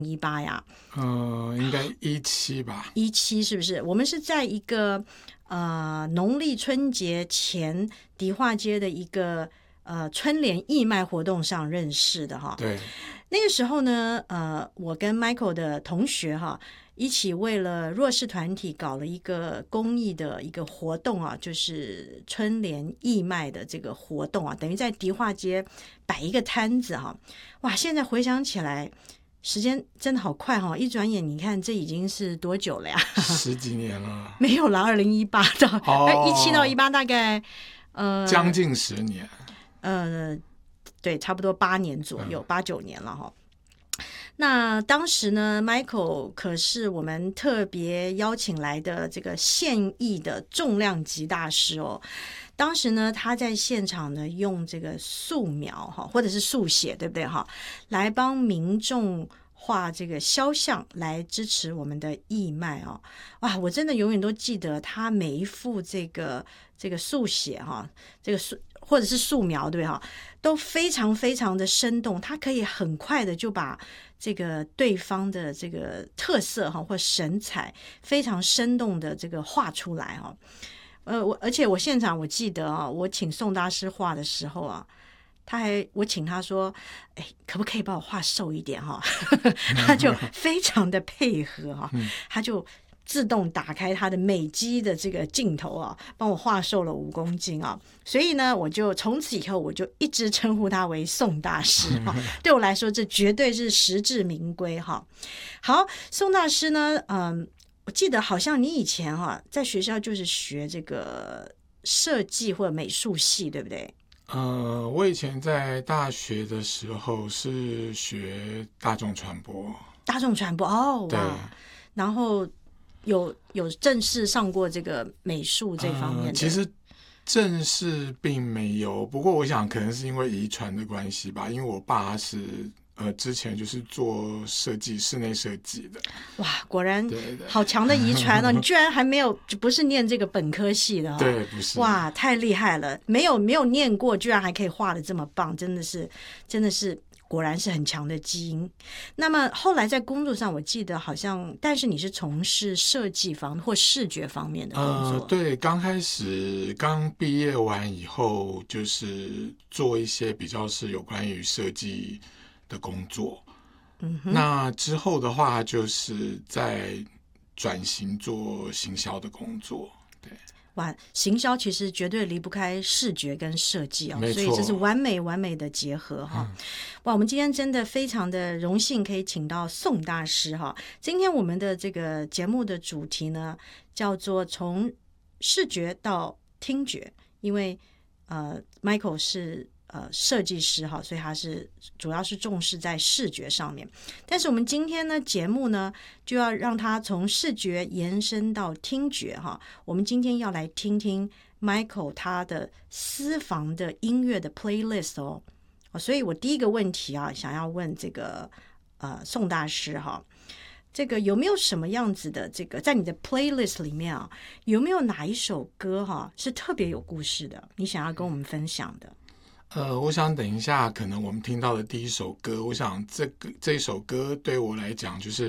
18呀？ 应该17吧 ，17是不是？我们是在一个农历春节前迪化街的一个春联义卖活动上认识的哈。 对， 那个时候呢，我跟 Michael 的同学哈，一起为了弱势团体搞了一个公益的一个活动啊，就是春联义卖的这个活动啊，等于在迪化街摆一个摊子哈。哇，现在回想起来，时间真的好快哈！一转眼，你看这已经是多久了呀 ？10几年了。 没有了，2018到17到18，大概将近10年。 对，差不多8年左右，8、9年了哈。那当时呢 ，Michael 可是我们特别邀请来的这个现役的重量级大师哦。当时呢，他在现场呢用这个素描哈，或者是速写，对不对哈，来帮民众画这个肖像，来支持我们的义卖哦。哇，我真的永远都记得他每一幅这个速写哈，这个或者是素描，对哈，都非常非常的生动。他可以很快的就把这个对方的这个特色哈或神采非常生动的这个画出来哈。而且我现场我记得啊，我请宋大师画的时候啊，我请他说，哎，可不可以帮我画瘦一点哈？他就非常的配合哈，他就自动打开他的美肌的这个镜头啊，帮我画瘦了5公斤啊。所以呢，我就从此以后我就一直称呼他为宋大师哈。对我来说，这绝对是实至名归哈。好，宋大师呢，我记得好像你以前在学校就是学这个设计或者美术系，对不对？ 我以前在大学的时候是学大众传播。 大众传播哦， 对。 然后有正式上过这个美术这方面的？ 其实正式并没有，不过我想可能是因为遗传的关系吧，因为我爸是之前就是做设计，室内设计的。 哇，果然好强的遗传哦！你居然还没有，不是念这个本科系的对，不是。 哇，太厉害了！没有念过，居然还可以画得这么棒，真的是果然是很强的基因。那么后来在工作上，我记得好像，但是你是从事设计方或视觉方面的工作。 对，刚毕业完以后，就是做一些比较是有关于设计的工作。那之后的话，就是在转型做行销的工作。对。 哇，行销其实绝对离不开视觉跟设计哦，所以这是完美的结合哈。哇，我们今天真的非常的荣幸可以请到宋大师哈。今天我们的这个节目的主题呢，叫做从视觉到听觉，因为Michael 是设计师哈，所以他是主要是重视在视觉上面。但是我们今天呢节目呢就要让他从视觉延伸到听觉哈。我们今天要来听听 Michael 他的私房的音乐的 playlist 哦。所以我第一个问题啊，想要问这个宋大师哈，这个有没有什么样子的这个在你的 playlist 里面啊，有没有哪一首歌哈是特别有故事的，你想要跟我们分享的？ 我想等一下可能我们听到的第一首歌，我想这首歌对我来讲就是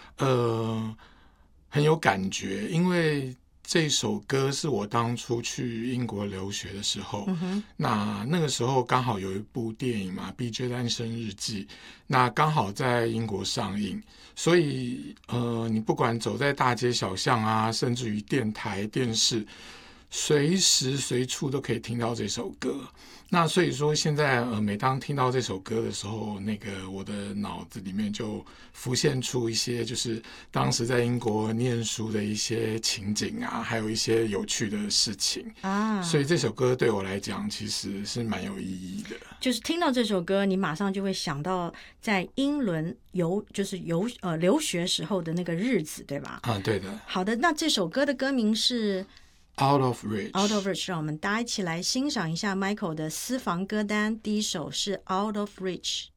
很有感觉，因为这首歌是我当初去英国留学的时候，那个时候刚好有一部电影嘛，《BJ 单身日记》，那刚好在英国上映，所以你不管走在大街小巷啊，甚至于电台电视，随时随处都可以听到这首歌。那所以说现在每当听到这首歌的时候，那个我的脑子里面就浮现出一些就是当时在英国念书的一些情景啊，还有一些有趣的事情啊。所以这首歌对我来讲其实是蛮有意义的。 就是听到这首歌，你马上就会想到在英伦留学时候的那个日子，对吧？ 对的。 好的，那这首歌的歌名是 Out of Reach， 让我们大家一起来欣赏一下 Michael 的私房歌单。第一首是 Out of Reach。